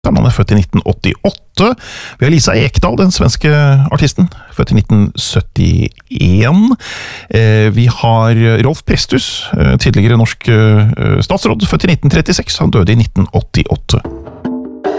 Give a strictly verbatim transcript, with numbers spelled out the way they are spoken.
Han er født i nitten åttiåtte. Vi har Lisa Ekdahl, den svenske artisten, født i nitten syttien. Vi har Rolf Presthus, tidligere norsk statsråd, født i nitten trettiseks. Han døde i nitten åttiåtte.